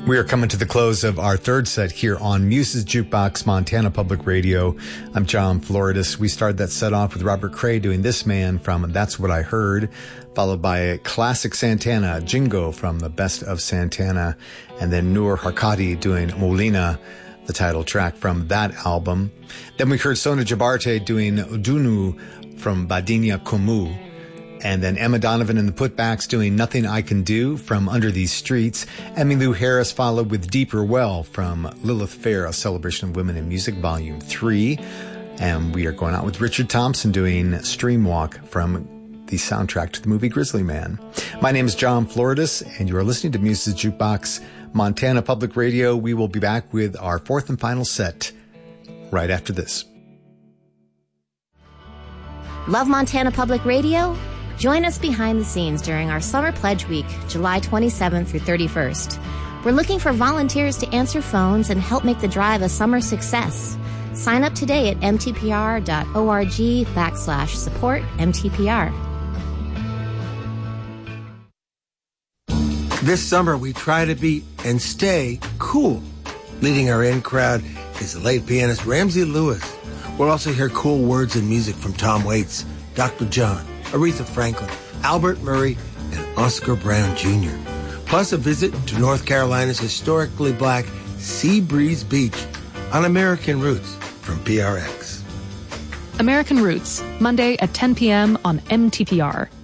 We are coming to the close of our third set here on Muse's Jukebox, Montana Public Radio. I'm John Floridas. We started that set off with Robert Cray doing This Man from That's What I Heard, followed by a classic Santana, Jingo from The Best of Santana, and then Noor Harkati doing Molina, the title track from that album. Then we heard Sona Jabarte doing Udunu from Badinia Kumu. And then Emma Donovan and the Putbacks doing Nothing I Can Do from Under These Streets. Emmylou Harris followed with Deeper Well from Lilith Fair, A Celebration of Women in Music, Volume 3. And we are going out with Richard Thompson doing Streamwalk from the soundtrack to the movie Grizzly Man. My name is John Floridas, and you are listening to Muse's Jukebox, Montana Public Radio. We will be back with our fourth and final set right after this. Love Montana Public Radio? Join us behind the scenes during our Summer Pledge Week, July 27th through 31st. We're looking for volunteers to answer phones and help make the drive a summer success. Sign up today at mtpr.org/support MTPR. This summer, we try to be and stay cool. Leading our in crowd is the late pianist Ramsey Lewis. We'll also hear cool words and music from Tom Waits, Dr. John, Aretha Franklin, Albert Murray, and Oscar Brown Jr. Plus a visit to North Carolina's historically black Sea Breeze Beach on American Roots from PRX. American Roots, Monday at 10 p.m. on MTPR.